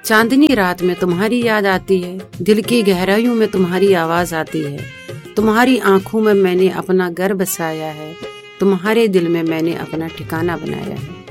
चांदनी रात में तुम्हारी याद आती है, दिल की गहराइयों में तुम्हारी आवाज आती है। तुम्हारी आंखों में मैंने अपना घर बसाया है, तुम्हारे दिल में मैंने अपना ठिकाना बनाया है।